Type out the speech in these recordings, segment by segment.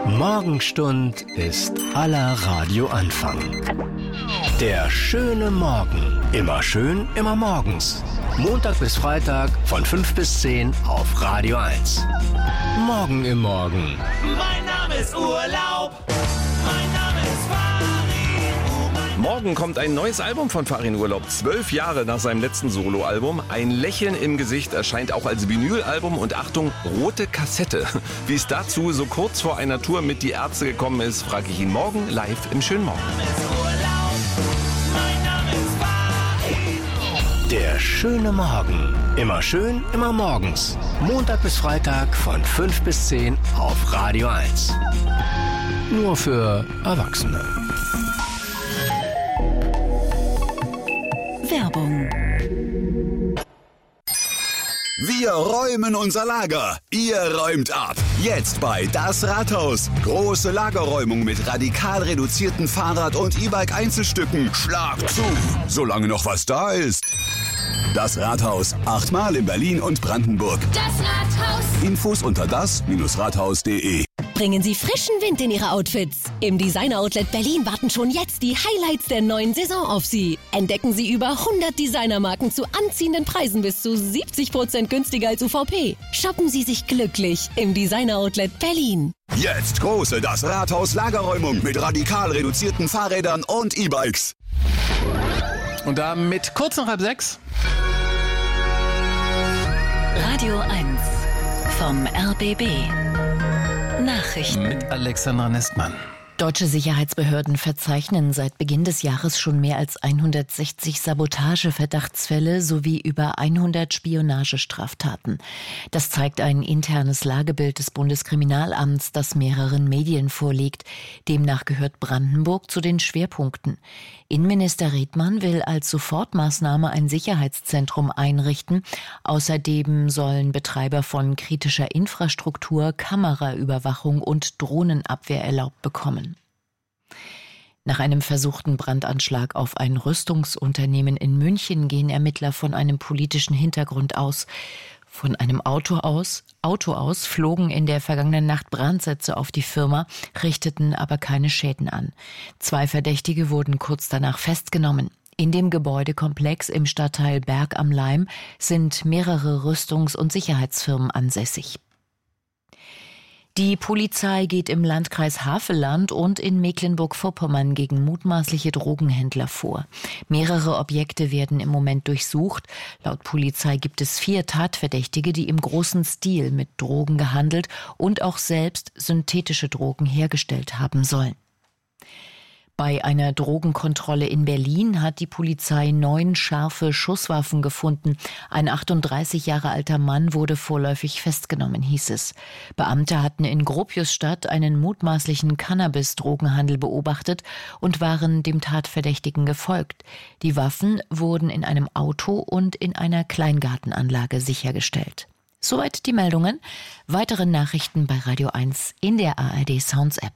Morgenstund ist aller Radioanfang. Der schöne Morgen. Immer schön, immer morgens. Montag bis Freitag von 5 bis 10 auf Radio 1. Morgen im Morgen. Mein Name ist Urlaub. Mein Name ist Farin. Morgen kommt ein neues Album von Farin Urlaub. 12 Jahre nach seinem letzten Soloalbum. Ein Lächeln im Gesicht erscheint auch als Vinylalbum und Achtung, rote Kassette. Wie es dazu so kurz vor einer Tour mit Die Ärzte gekommen ist, frage ich ihn morgen live im schönen Morgen. Der schöne Morgen. Immer schön, immer morgens. Montag bis Freitag von 5 bis 10 auf Radio 1. Nur für Erwachsene. Werbung. Wir räumen unser Lager. Ihr räumt ab. Jetzt bei Das Rathaus. Große Lagerräumung mit radikal reduzierten Fahrrad- und E-Bike-Einzelstücken. Schlag zu, solange noch was da ist. Das Rathaus. 8-mal in Berlin und Brandenburg. Das Rathaus. Infos unter das-rathaus.de. Bringen Sie frischen Wind in Ihre Outfits. Im Designer Outlet Berlin warten schon jetzt die Highlights der neuen Saison auf Sie. Entdecken Sie über 100 Designermarken zu anziehenden Preisen bis zu 70% günstiger als UVP. Shoppen Sie sich glücklich im Designer Outlet Berlin. Jetzt große Das Rathaus Lagerräumung mit radikal reduzierten Fahrrädern und E-Bikes. Und damit kurz nach 5:30. Radio 1 vom RBB. Nachrichten. Mit Alexandra Nestmann. Deutsche Sicherheitsbehörden verzeichnen seit Beginn des Jahres schon mehr als 160 Sabotageverdachtsfälle sowie über 100 Spionagestraftaten. Das zeigt ein internes Lagebild des Bundeskriminalamts, das mehreren Medien vorliegt. Demnach gehört Brandenburg zu den Schwerpunkten. Innenminister Redmann will als Sofortmaßnahme ein Sicherheitszentrum einrichten. Außerdem sollen Betreiber von kritischer Infrastruktur Kameraüberwachung und Drohnenabwehr erlaubt bekommen. Nach einem versuchten Brandanschlag auf ein Rüstungsunternehmen in München gehen Ermittler von einem politischen Hintergrund aus. Von einem Auto aus flogen in der vergangenen Nacht Brandsätze auf die Firma, richteten aber keine Schäden an. 2 Verdächtige wurden kurz danach festgenommen. In dem Gebäudekomplex im Stadtteil Berg am Laim sind mehrere Rüstungs- und Sicherheitsfirmen ansässig. Die Polizei geht im Landkreis Havelland und in Mecklenburg-Vorpommern gegen mutmaßliche Drogenhändler vor. Mehrere Objekte werden im Moment durchsucht. Laut Polizei gibt es 4 Tatverdächtige, die im großen Stil mit Drogen gehandelt und auch selbst synthetische Drogen hergestellt haben sollen. Bei einer Drogenkontrolle in Berlin hat die Polizei 9 scharfe Schusswaffen gefunden. Ein 38 Jahre alter Mann wurde vorläufig festgenommen, hieß es. Beamte hatten in Gropiusstadt einen mutmaßlichen Cannabis-Drogenhandel beobachtet und waren dem Tatverdächtigen gefolgt. Die Waffen wurden in einem Auto und in einer Kleingartenanlage sichergestellt. Soweit die Meldungen. Weitere Nachrichten bei Radio 1 in der ARD Sounds App.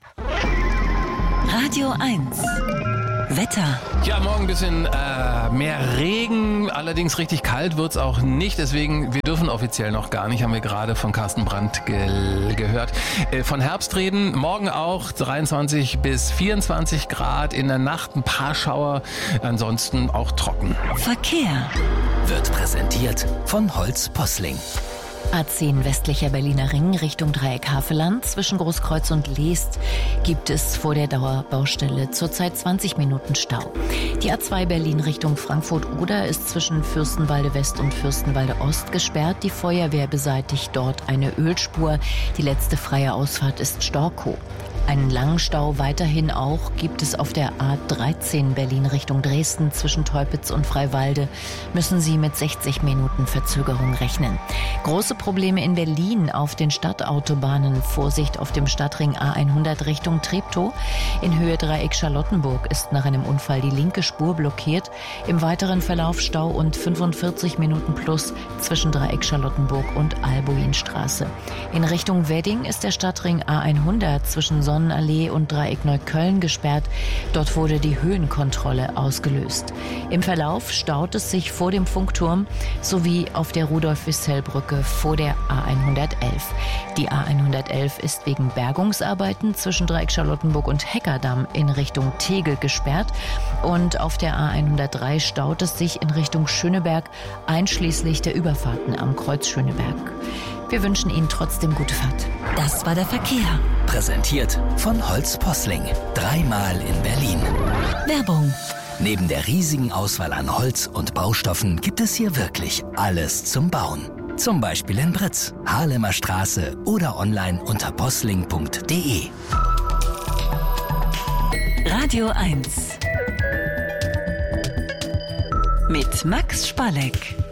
Radio 1. Wetter. Ja, morgen ein bisschen mehr Regen, allerdings richtig kalt wird's auch nicht, deswegen, wir dürfen offiziell noch gar nicht, haben wir gerade von Carsten Brandt gehört. Von Herbst reden, morgen auch 23 bis 24 Grad, in der Nacht ein paar Schauer, ansonsten auch trocken. Verkehr. Wird präsentiert von Holz Posling. A10 westlicher Berliner Ring Richtung Dreieck Havelland. Zwischen Großkreuz und Leest gibt es vor der Dauerbaustelle zurzeit 20 Minuten Stau. Die A2 Berlin Richtung Frankfurt-Oder ist zwischen Fürstenwalde West und Fürstenwalde Ost gesperrt. Die Feuerwehr beseitigt dort eine Ölspur. Die letzte freie Ausfahrt ist Storkow. Einen langen Stau weiterhin auch gibt es auf der A13 Berlin Richtung Dresden zwischen Teupitz und Freiwalde. Müssen Sie mit 60 Minuten Verzögerung rechnen. Große Probleme in Berlin auf den Stadtautobahnen. Vorsicht auf dem Stadtring A100 Richtung Treptow. In Höhe Dreieck Charlottenburg ist nach einem Unfall die linke Spur blockiert. Im weiteren Verlauf Stau und 45 Minuten plus zwischen Dreieck Charlottenburg und Albuinstraße. In Richtung Wedding ist der Stadtring A100 zwischen Sonnenallee und Dreieck Neukölln gesperrt. Dort wurde die Höhenkontrolle ausgelöst. Im Verlauf staut es sich vor dem Funkturm sowie auf der Rudolf-Wissell-Brücke vor der A111. Die A111 ist wegen Bergungsarbeiten zwischen Dreieck Charlottenburg und Heckerdamm in Richtung Tegel gesperrt und auf der A103 staut es sich in Richtung Schöneberg, einschließlich der Überfahrten am Kreuz Schöneberg. Wir wünschen Ihnen trotzdem gute Fahrt. Das war der Verkehr. Präsentiert von Holz Posling. 3-mal in Berlin. Werbung. Neben der riesigen Auswahl an Holz und Baustoffen gibt es hier wirklich alles zum Bauen. Zum Beispiel in Britz, Haarlemer Straße oder online unter posling.de. Radio 1 mit Max Spalleck.